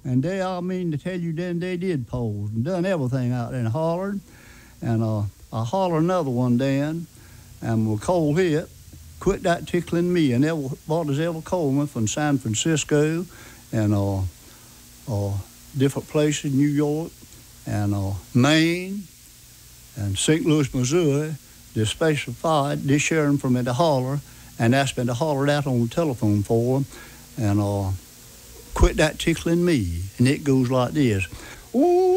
And they, I mean to tell you, then they did pose and done everything out there and hollered. And I hollered another one then, and we'll call it, Quit That Tickling Me. And brought us Ella Coleman from San Francisco and different places, New York and Maine and St. Louis, Missouri. They specified this year for me to holler, and asked me to holler out on the telephone for them. And Quit That Tickling Me. And it goes like this. Ooh.